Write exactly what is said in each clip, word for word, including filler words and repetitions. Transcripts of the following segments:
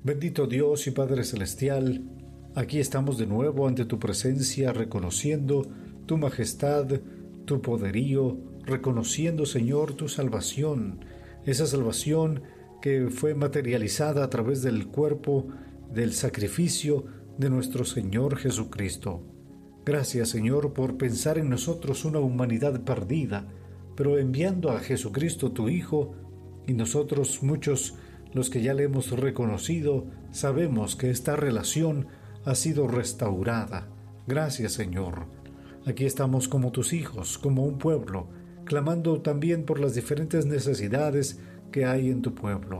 Bendito Dios y Padre Celestial, aquí estamos de nuevo ante tu presencia, reconociendo tu majestad, tu poderío, reconociendo, Señor, tu salvación, esa salvación que fue materializada a través del cuerpo, del sacrificio de nuestro Señor Jesucristo. Gracias, Señor, por pensar en nosotros una humanidad perdida, pero enviando a Jesucristo tu Hijo, y nosotros muchos, los que ya le hemos reconocido, sabemos que esta relación ha sido restaurada. Gracias, Señor. Aquí estamos como tus hijos, como un pueblo, clamando también por las diferentes necesidades que hay en tu pueblo.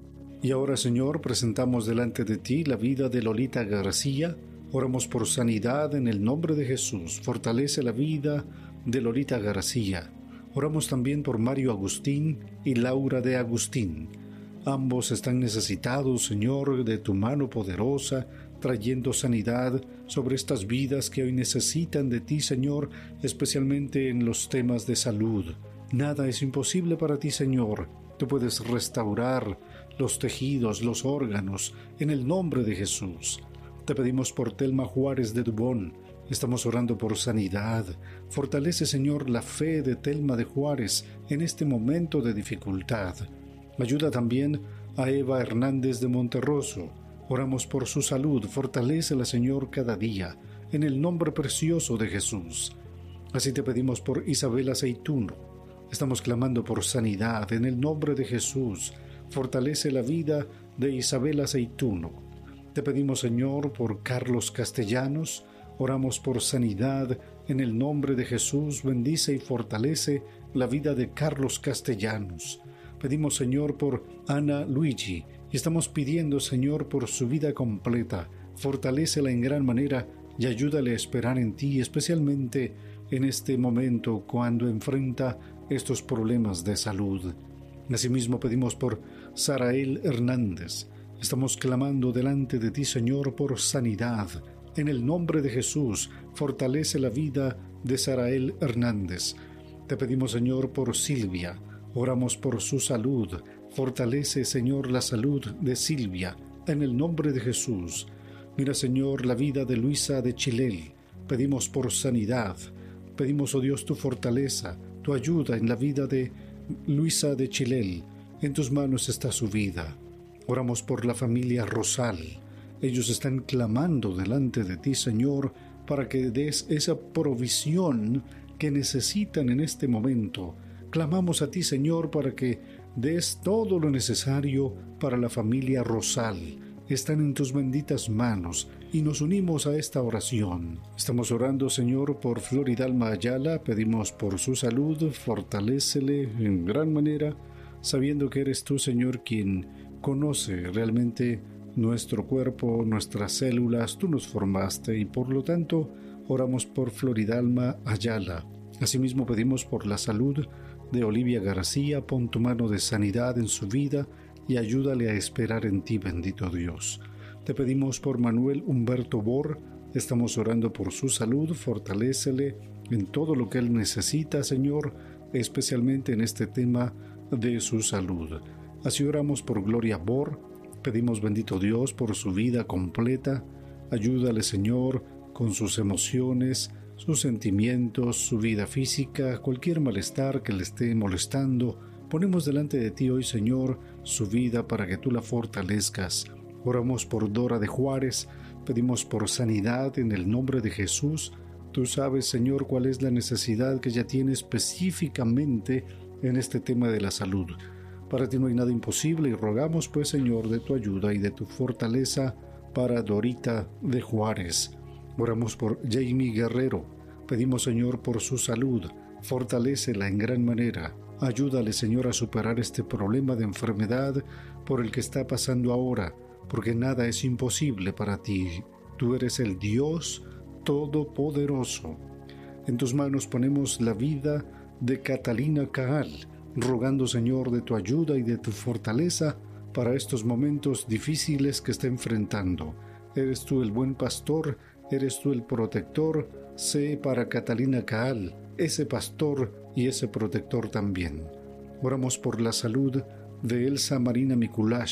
Y ahora, Señor, presentamos delante de ti la vida de Lolita García. Oramos por sanidad en el nombre de Jesús. Fortalece la vida de Lolita García. Oramos también por Mario Agustín y Laura de Agustín. Ambos están necesitados, Señor, de tu mano poderosa, trayendo sanidad sobre estas vidas que hoy necesitan de ti, Señor, especialmente en los temas de salud. Nada es imposible para ti, Señor. Tú puedes restaurar los tejidos, los órganos, en el nombre de Jesús. Te pedimos por Telma Juárez de Dubón. Estamos orando por sanidad. Fortalece, Señor, la fe de Telma de Juárez en este momento de dificultad. Ayuda también a Eva Hernández de Monterroso. Oramos por su salud. Fortalécela, Señor, cada día, en el nombre precioso de Jesús. Así te pedimos por Isabel Aceituno. Estamos clamando por sanidad en el nombre de Jesús. Fortalece la vida de Isabel Aceituno. Te pedimos, Señor, por Carlos Castellanos. Oramos por sanidad en el nombre de Jesús. Bendice y fortalece la vida de Carlos Castellanos. Pedimos, Señor, por Ana Luigi, y estamos pidiendo, Señor, por su vida completa. Fortalécela en gran manera y ayúdale a esperar en ti, especialmente en este momento cuando enfrenta estos problemas de salud. Asimismo pedimos por Sarael Hernández. Estamos clamando delante de ti, Señor, por sanidad. En el nombre de Jesús, fortalece la vida de Sarael Hernández. Te pedimos, Señor, por Silvia. Oramos por su salud. Fortalece, Señor, la salud de Silvia, en el nombre de Jesús. Mira, Señor, la vida de Luisa de Chilel. Pedimos por sanidad. Pedimos, oh Dios, tu fortaleza, tu ayuda en la vida de Luisa de Chilel. En tus manos está su vida. Oramos por la familia Rosal. Ellos están clamando delante de ti, Señor, para que des esa provisión que necesitan en este momento. Clamamos a ti, Señor, para que des todo lo necesario para la familia Rosal. Están en tus benditas manos y nos unimos a esta oración. Estamos orando, Señor, por Floridalma Ayala. Pedimos por su salud, fortalécele en gran manera, sabiendo que eres tú, Señor, quien conoce realmente nuestro cuerpo, nuestras células. Tú nos formaste y por lo tanto oramos por Floridalma Ayala. Asimismo pedimos por la salud de Olivia García. Pon tu mano de sanidad en su vida y ayúdale a esperar en ti, bendito Dios. Te pedimos por Manuel Humberto Bor. Estamos orando por su salud. Fortalécele en todo lo que él necesita, Señor, especialmente en este tema de su salud. Así oramos por Gloria Bor. Pedimos, bendito Dios, por su vida completa. Ayúdale, Señor, con sus emociones, sus sentimientos, su vida física, cualquier malestar que le esté molestando. Ponemos delante de ti hoy, Señor, su vida para que tú la fortalezcas. Oramos por Dora de Juárez. Pedimos por sanidad en el nombre de Jesús. Tú sabes, Señor, cuál es la necesidad que ella tiene específicamente en este tema de la salud. Para ti no hay nada imposible y rogamos, pues, Señor, de tu ayuda y de tu fortaleza para Dorita de Juárez. Oramos por Jamie Guerrero. Pedimos, Señor, por su salud. Fortalécela en gran manera. Ayúdale, Señor, a superar este problema de enfermedad por el que está pasando ahora, porque nada es imposible para ti. Tú eres el Dios Todopoderoso. En tus manos ponemos la vida de Catalina Caal, rogando, Señor, de tu ayuda y de tu fortaleza para estos momentos difíciles que está enfrentando. Eres tú el buen pastor, eres tú el protector. Sé para Catalina Caal ese pastor y ese protector también. Oramos por la salud de Elsa Marina Mikulash.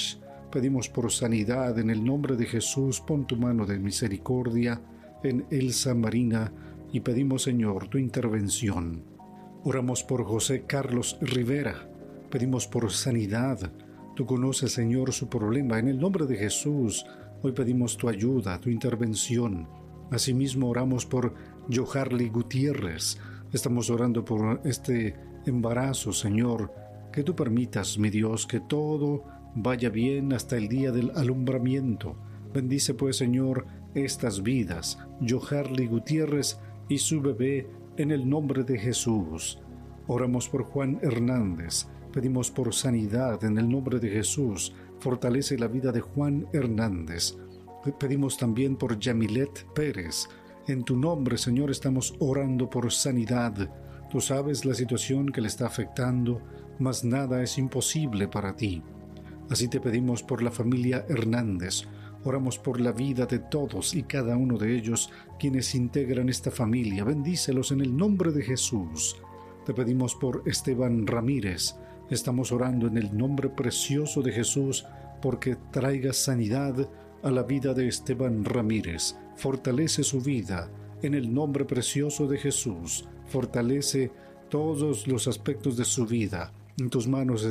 Pedimos por sanidad en el nombre de Jesús. Pon tu mano de misericordia en Elsa Marina y pedimos, Señor, tu intervención. Oramos por José Carlos Rivera. Pedimos por sanidad. Tú conoces, Señor, su problema. En el nombre de Jesús, hoy pedimos tu ayuda, tu intervención. Asimismo, oramos por Joharly Gutiérrez. Estamos orando por este embarazo, Señor. Que tú permitas, mi Dios, que todo vaya bien hasta el día del alumbramiento. Bendice, pues, Señor, estas vidas, Joharly Gutiérrez y su bebé, en el nombre de Jesús. Oramos por Juan Hernández. Pedimos por sanidad en el nombre de Jesús. Fortalece la vida de Juan Hernández. Pedimos también por Yamilet Pérez. En tu nombre, Señor, estamos orando por sanidad. Tú sabes la situación que le está afectando, mas nada es imposible para ti. Así te pedimos por la familia Hernández. Oramos por la vida de todos y cada uno de ellos quienes integran esta familia. Bendícelos en el nombre de Jesús. Te pedimos por Esteban Ramírez. Estamos orando en el nombre precioso de Jesús porque traiga sanidad a la vida de Esteban Ramírez. Fortalece su vida en el nombre precioso de Jesús. Fortalece todos los aspectos de su vida. En tus manos